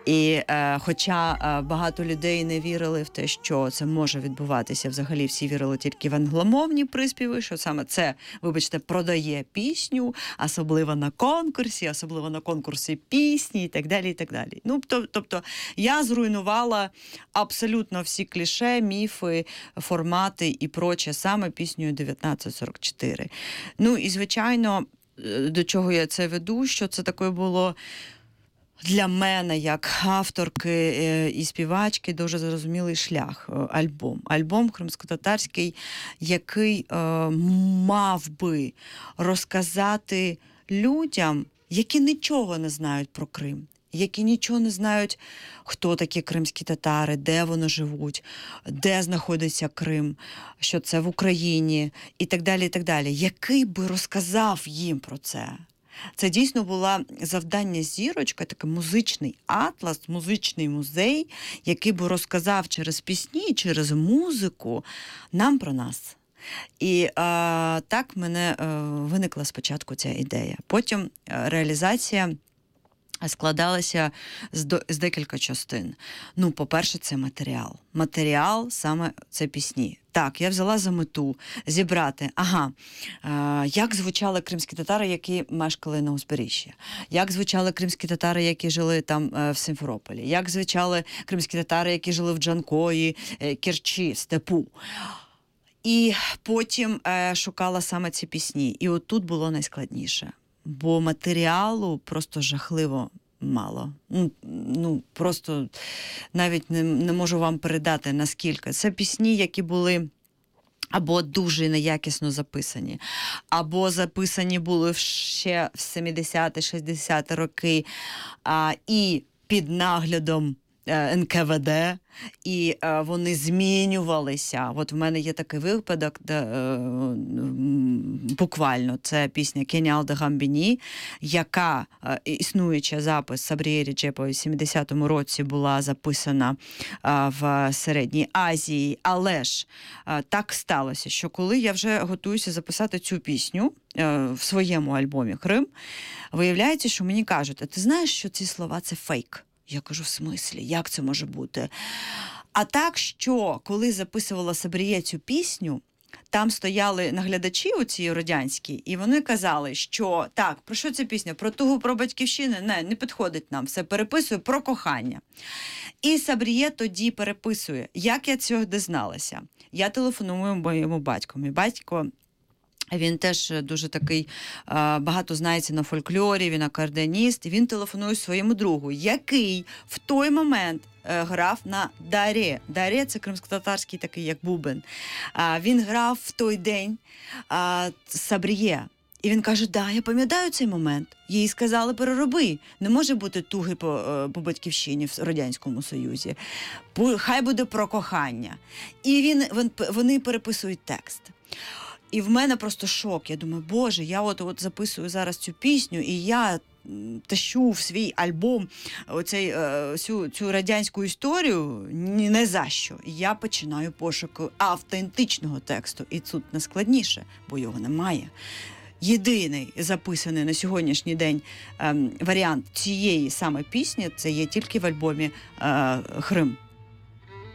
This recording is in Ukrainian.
І хоча багато людей не вірили в те, що це може відбуватися, взагалі всі вірили тільки в англомовні приспіви, що саме це, вибачте, продає пісню, особливо на конкурсі пісні і так далі, і так далі. Ну, тобто я зруйнувала абсолютно всі кліше, міфи, формати і проче саме піснею 1944. Ну і, звичайно, до чого я це веду, що це таке було для мене, як авторки і співачки, дуже зрозумілий шлях. Альбом кримськотатарський, який мав би розказати людям, які нічого не знають про Крим, які нічого не знають, хто такі кримські татари, де вони живуть, де знаходиться Крим, що це в Україні і так далі, і так далі. Який би розказав їм про це? Це дійсно було завдання зірочка, такий музичний атлас, музичний музей, який би розказав через пісні, через музику нам про нас. І так в мене виникла спочатку ця ідея. Потім реалізація складалася з декілька частин. Ну, по-перше, це матеріал. Матеріал саме це пісні. Так, я взяла за мету зібрати, як звучали кримські татари, які мешкали на узбережжі, як звучали кримські татари, які жили там в Сімферополі, як звучали кримські татари, які жили в Джанкої, Керчі, Степу. І потім шукала саме ці пісні. І от тут було найскладніше. Бо матеріалу просто жахливо мало. Ну, просто навіть не можу вам передати, наскільки. Це пісні, які були або дуже неякісно записані, або записані були ще в 70-60-ті роки, і під наглядом НКВД, і вони змінювалися. От в мене є такий випадок, буквально, це пісня «Кенял де Гамбіні», яка, існуюча запис Сабріє Реджепової в 70-му році була записана в Середній Азії. Але ж так сталося, що коли я вже готуюся записати цю пісню в своєму альбомі «Крим», виявляється, що мені кажуть, а ти знаєш, що ці слова – це фейк? Я кажу, в смислі, як це може бути? А так, що коли записувала Сабріє цю пісню, там стояли наглядачі оці радянські, і вони казали, що так, про що ця пісня? Про тугу, про батьківщину? Не підходить нам, все переписує про кохання. І Сабріє тоді переписує. Як я цього дізналася? Я телефоную моєму батьку. Мій батько, він теж дуже такий, багато знається на фольклорі, він акордеоніст, і він телефонує своєму другу, який в той момент грав на даре. Даре – це кримськотатарський такий, як бубен. Він грав в той день Сабріє. І він каже, да, я пам'ятаю цей момент. Їй сказали, перероби. Не може бути туги по батьківщині в Радянському Союзі. Хай буде про кохання. І вони переписують текст. І в мене просто шок. Я думаю, боже, я от записую зараз цю пісню, і я тащу в свій альбом цю радянську історію не за що. Я починаю пошук автентичного тексту. І тут найскладніше, бо його немає. Єдиний записаний на сьогоднішній день варіант цієї саме пісні, це є тільки в альбомі «Крим».